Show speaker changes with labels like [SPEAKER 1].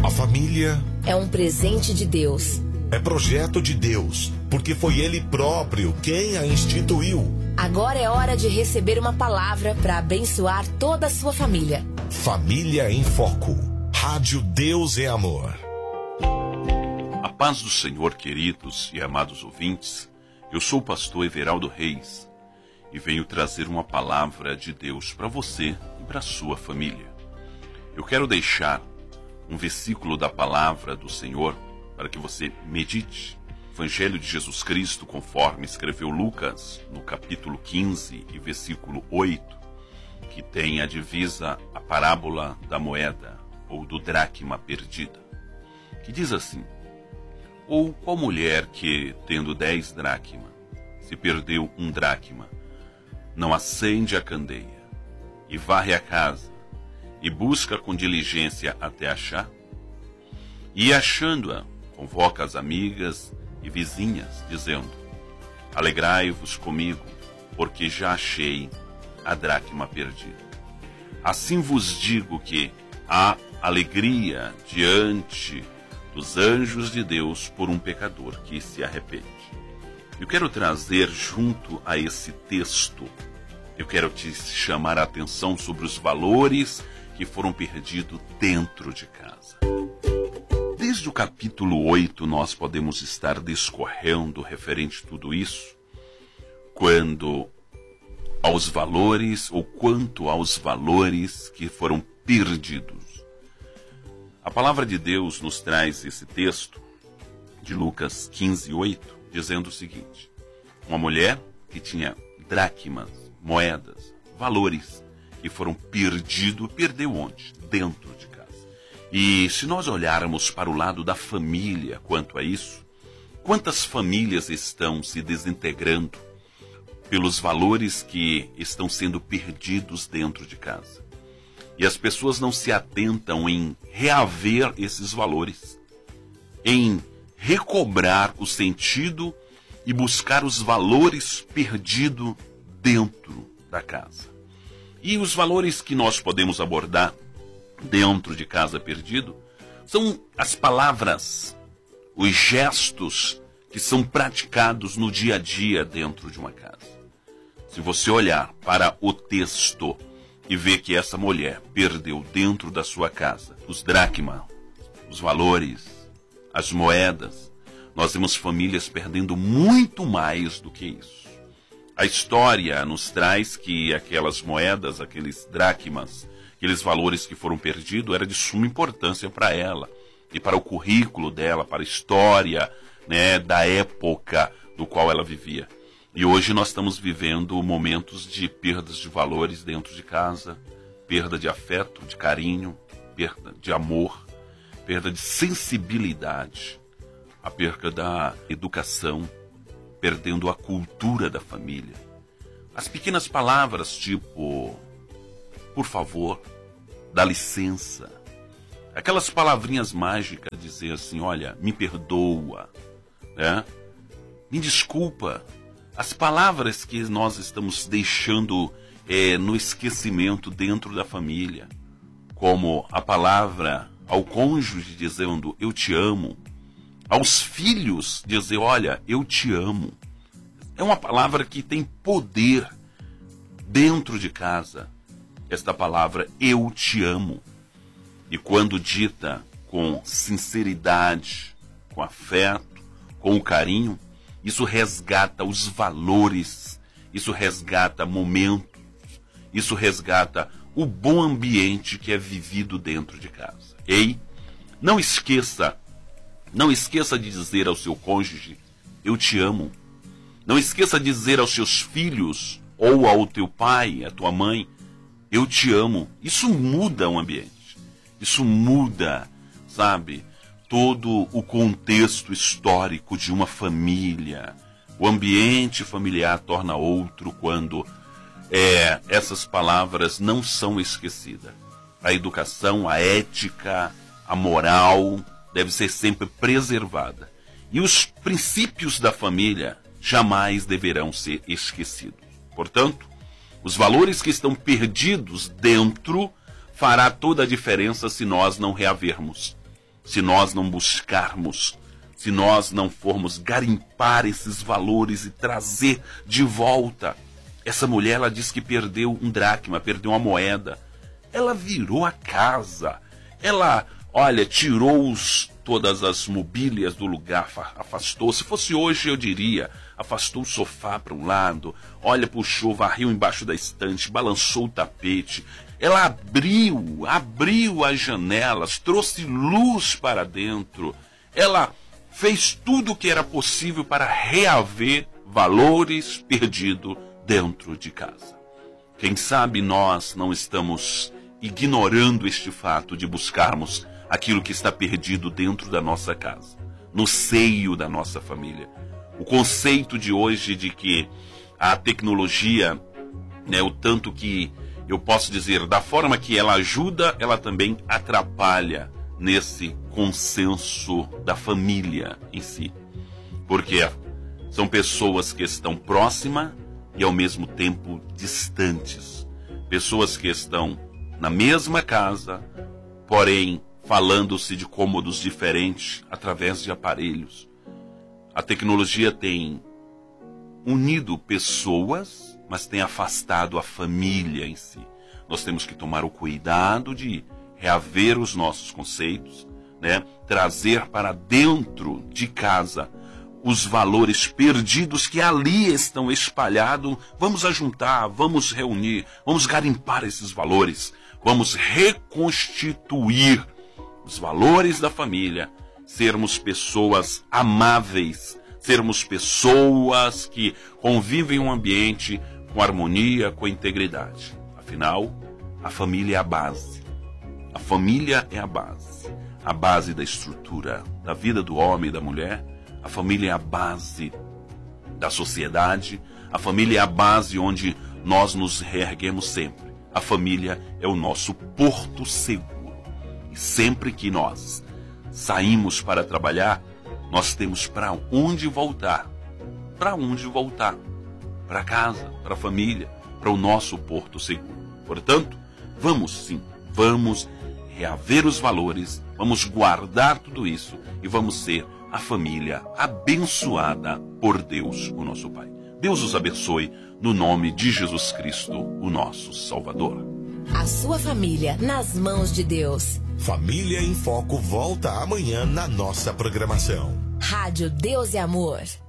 [SPEAKER 1] A família
[SPEAKER 2] é um presente de Deus.
[SPEAKER 1] É projeto de Deus, porque foi Ele próprio quem a instituiu.
[SPEAKER 2] Agora é hora de receber uma palavra para abençoar toda a sua família.
[SPEAKER 1] Família em Foco. Rádio Deus é Amor.
[SPEAKER 3] A paz do Senhor, queridos e amados ouvintes. Eu sou o pastor Everaldo Reis e venho trazer uma palavra de Deus para você e para a sua família. Eu quero deixar um versículo da palavra do Senhor para que você medite. Evangelho de Jesus Cristo, conforme escreveu Lucas, no capítulo 15 e versículo 8, que tem a divisa, a parábola da moeda, ou do dracma perdida, que diz assim: ou qual mulher que, tendo 10 dracmas, se perdeu um dracma, não acende a candeia, e varre a casa, e busca com diligência até achar? E achando-a, convoca as amigas e vizinhas, dizendo: alegrai-vos comigo, porque já achei a dracma perdida. Assim vos digo que há alegria diante dos anjos de Deus por um pecador que se arrepende. Eu quero trazer junto a esse texto, eu quero te chamar a atenção sobre os valores que foram perdidos dentro de casa. Desde o capítulo 8 nós podemos estar discorrendo referente a tudo isso, quanto aos valores que foram perdidos. A palavra de Deus nos traz esse texto de Lucas 15, 8, dizendo o seguinte: uma mulher que tinha dracmas, moedas, valores que foram perdidos, perdeu onde? Dentro de casa. E se nós olharmos para o lado da família quanto a isso, quantas famílias estão se desintegrando pelos valores que estão sendo perdidos dentro de casa? E as pessoas não se atentam em reaver esses valores, em recobrar o sentido e buscar os valores perdidos dentro da casa. E os valores que nós podemos abordar dentro de casa perdido são as palavras, os gestos que são praticados no dia a dia dentro de uma casa. Se você olhar para o texto e ver que essa mulher perdeu dentro da sua casa os dracmas, os valores, as moedas, nós vemos famílias perdendo muito mais do que isso. A história nos traz que aquelas moedas, aqueles dracmas, aqueles valores que foram perdidos, era de suma importância para ela e para o currículo dela, para a história, né, da época do qual ela vivia. E hoje nós estamos vivendo momentos de perdas de valores dentro de casa, perda de afeto, de carinho, perda de amor, perda de sensibilidade, a perda da educação, perdendo a cultura da família. As pequenas palavras tipo por favor, dá licença, aquelas palavrinhas mágicas, dizer assim: olha, me perdoa, né? Me desculpa. As palavras que nós estamos deixando no esquecimento dentro da família, como a palavra ao cônjuge dizendo eu te amo, aos filhos dizer olha, eu te amo. É uma palavra que tem poder dentro de casa, esta palavra eu te amo. E quando dita com sinceridade, com afeto, com o carinho, isso resgata os valores, isso resgata momentos, isso resgata o bom ambiente que é vivido dentro de casa. Ei, não esqueça de dizer ao seu cônjuge, eu te amo. Não esqueça de dizer aos seus filhos, ou ao teu pai, à tua mãe, eu te amo. Isso muda o ambiente, isso muda, sabe, todo o contexto histórico de uma família. O ambiente familiar torna outro quando essas palavras não são esquecidas. A educação, a ética, a moral deve ser sempre preservada. E os princípios da família jamais deverão ser esquecidos. Portanto, os valores que estão perdidos dentro fará toda a diferença se nós não reavermos. se nós não buscarmos, se nós não formos garimpar esses valores e trazer de volta. Essa mulher, ela diz que perdeu um dracma, perdeu uma moeda. Ela virou a casa. Ela, olha, tirou todas as mobílias do lugar, afastou. Se fosse hoje, eu diria, afastou o sofá para um lado, olha, puxou, varreu embaixo da estante, balançou o tapete. Ela abriu as janelas, trouxe luz para dentro. Ela fez tudo o que era possível para reaver valores perdidos dentro de casa. Quem sabe nós não estamos ignorando este fato de buscarmos aquilo que está perdido dentro da nossa casa, no seio da nossa família. O conceito de hoje de que a tecnologia, né, o tanto que eu posso dizer, da forma que ela ajuda, ela também atrapalha nesse consenso da família em si. Porque são pessoas que estão próximas e ao mesmo tempo distantes. Pessoas que estão na mesma casa, porém falando-se de cômodos diferentes através de aparelhos. A tecnologia tem unido pessoas, mas tem afastado a família em si. Nós temos que tomar o cuidado de reaver os nossos conceitos, né? Trazer para dentro de casa os valores perdidos que ali estão espalhados. Vamos ajuntar, vamos reunir, vamos garimpar esses valores, vamos reconstituir os valores da família, sermos pessoas amáveis, sermos pessoas que convivem em um ambiente com harmonia, com integridade. Afinal, a família é a base. A família é a base da estrutura da vida do homem e da mulher. A família é a base da sociedade. A família é a base onde nós nos reerguemos sempre. A família é o nosso porto seguro. E sempre que nós saímos para trabalhar, nós temos para onde voltar. Para onde voltar? Para casa, para a família, para o nosso porto seguro. Portanto, vamos reaver os valores, vamos guardar tudo isso e vamos ser a família abençoada por Deus, o nosso Pai. Deus os abençoe no nome de Jesus Cristo, o nosso Salvador.
[SPEAKER 2] A sua família nas mãos de Deus.
[SPEAKER 1] Família em Foco volta amanhã na nossa programação.
[SPEAKER 2] Rádio Deus e Amor.